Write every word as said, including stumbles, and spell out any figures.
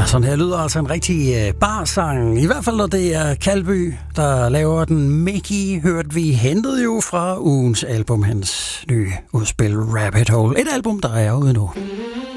Sådan her lyder altså en rigtig uh, barsang. I hvert fald, når det er Kalby, der laver den. Mickey hørte vi hentet jo fra ugens album, hans nye udspil Rabbit Hole. Et album, der er ude nu.